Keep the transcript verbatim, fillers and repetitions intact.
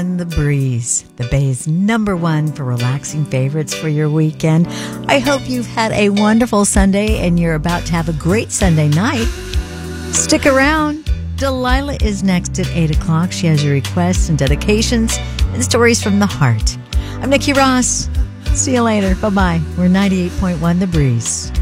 one The Breeze, the Bay's number one for relaxing favorites for your weekend. I hope you've had a wonderful Sunday and you're about to have a great Sunday night. Stick around. Delilah is next at eight o'clock. She has your requests and dedications and stories from the heart. I'm Nikki Ross. See you later. Bye-bye. We're ninety-eight point one The Breeze.